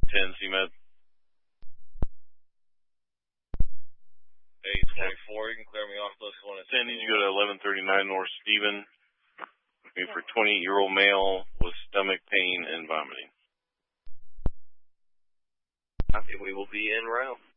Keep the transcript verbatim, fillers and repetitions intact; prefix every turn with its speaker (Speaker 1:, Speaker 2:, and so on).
Speaker 1: ten, C Med.
Speaker 2: eight twenty-four, you can clear me off those one.
Speaker 1: ten, need you go to eleven thirty-nine North Stephen. Looking for twenty-year-old male with stomach pain and vomiting.
Speaker 2: Copy, we will be en route.